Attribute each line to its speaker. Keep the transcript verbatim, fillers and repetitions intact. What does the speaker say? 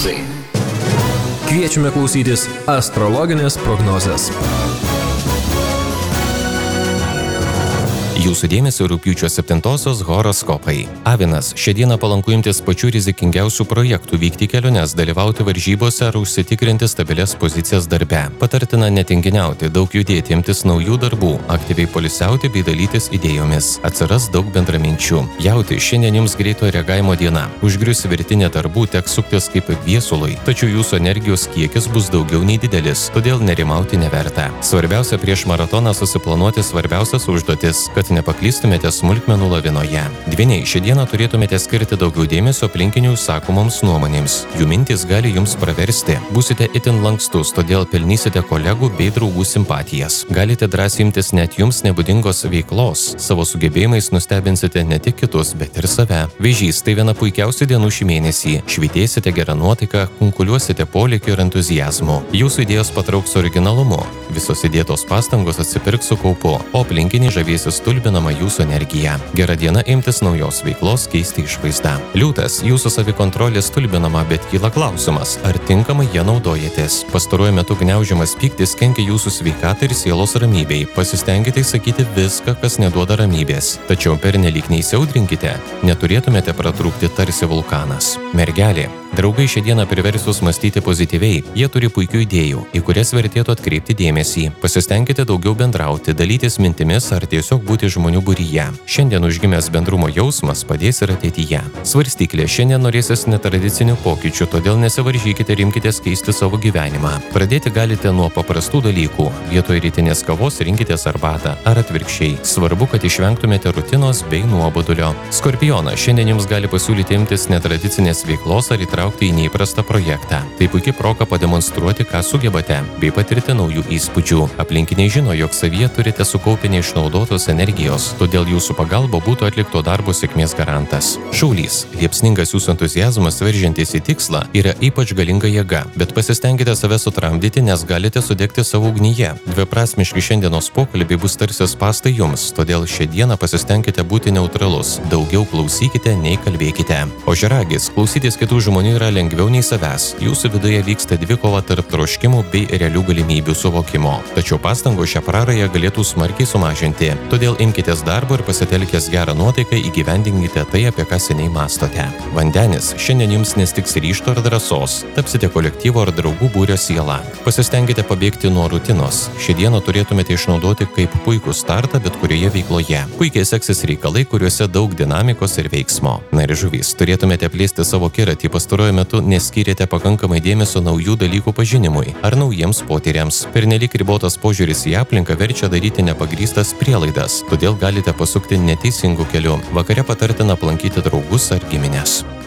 Speaker 1: prognozai. Kviečiame klausytis astrologinės prognozės.
Speaker 2: Jūsų dėmesio rugpjūčio septintosios horoskopai. Avinas, šią dieną palanku imtis pačių rizikingiausių projektų, vykti keliones, dalyvauti varžybose ar užsitikrinti stabilias pozicijas darbe. Patartina netinginiauti, daug judėti, imtis naujų darbų, aktyviai poilsiauti bei dalytis idėjomis. Atsiras daug bendraminčių. Jauti, šiandien jums greito reagavimo diena. Užgrius virtinė darbų, teks suktis kaip viesului, tačiau jūsų energijos kiekis bus daugiau nei didelis, todėl nerimauti neverta. Svarbiausia prieš maratoną susiplanuoti svarbiausias užduotis, kad nepaklystumėte smulkmenų lavinoje. Dvyniai, šią dieną turėtumėte skirti daugiau dėmesio aplinkinių sakomoms nuomonėms. Jų mintys gali jums praversti. Būsite itin lankstus, todėl pelnysite kolegų bei draugų simpatijas. Galite drąsiai imtis net jums nebūdingos veiklos. Savo sugebėjimais nustebinsite ne tik kitus, bet ir save. Vėžys, tai viena puikiausių dienų šį mėnesį. Švytėsite gerą nuotaiką, kunkuliuosite polėkiu ir entuzijazmu. Jūsų idėjos patrauks originalumu. Visos įdėtos pastangos atsipirks su kaupu, o aplinkiniai žavėsis stulbinama jūsų energija. Gera diena imtis naujos veiklos, keisti išvaizdą. Liūtas, jūsų savikontrolė stulbinama, bet kyla klausimas, ar tinkamai ją naudojatės. Pastaruoju metu gniaužiamas pyktis kenkia jūsų sveikatai ir sielos ramybei. Pasistengite sakyti viską, kas neduoda ramybės. Tačiau pernelyg neįsiaudrinkite, neturėtumėte pratrūkti tarsi vulkanas. Mergelė, draugai šią dieną priversus mąstyti pozityviai. Jie turi puikių idėjų, į kurias vertėtų atkreipti dėmesį. Pasistengkite daugiau bendrauti, dalytis mintimis ar tiesiog būti žmonių būryje. Šiandien užgimęs bendrumo jausmas padės ir ateityje. Svarstyklė, šiandien norėsis netradicinių pokyčių, todėl nesivaržykite ir imkitės keisti savo gyvenimą. Pradėti galite nuo paprastų dalykų. Vietoj rytinės kavos rinkitės arbatą ar atvirkščiai. Svarbu, kad išvengtumėte rutinos bei nuobodulio. Skorpionas, šiandien jums gali pasiūlyti imtis netradicinės veiklos ar įtraukti į neįprastą projektą. Tai puikiai proga pademonstruoti, ką sugebate, bei patirti naujų įspūdžių. Aplinkiniai žino, jog savyje turite sukaupę neišnaudotos energijos, todėl jūsų pagalba būtų atlikto darbo sėkmės garantas. Šaulys, liepsningas jūsų entuziazmas veržiantis į tikslą yra ypač galinga jėga, bet pasistengite save sutramdyti, nes galite sudegti savo ugnyje. Dviprasmiški šiandienos pokalbiai bus tarsi spąstai jums, todėl šią dieną pasistengkite būti neutralus, daugiau klausykite nei kalbėkite. Ožiaragis, klausytis kitų žmonių yra lengviau nei savęs. Jūsų viduje vyksta dvikova tarp troškimų bei realių galimybių suvokimo. Tačiau pastangos šią prarają galėtų smarkiai sumažinti. Todėl imkitės darbo ir pasitelkęs gerą nuotaiką įgyvendinkite tai, apie ką seniai mąstote. Vandenis, šiandien jums nestiks ryžto ar drąsos. Tapsite kolektyvo ar draugų būrio siela. Pasistengkite pabėgti nuo rutinos. Šią dieną turėtumėte išnaudoti kaip puikų startą bet kurioje veikloje. Puikiai seksis reikalai, kuriuose daug dinamikos ir veiksmo. Na ir žuvys, turėtumėte plėsti savo kiratį. Pastaruoju metu neskyrėte pakankamai dėmesio naujų dalykų pažinimui ar naujiems potyriams. Pernelyg ribotas požiūris į aplinką verčia daryti nepagrįstas prielaidas, todėl galite pasukti neteisingų kelių. Vakare patartina aplankyti draugus ar giminės.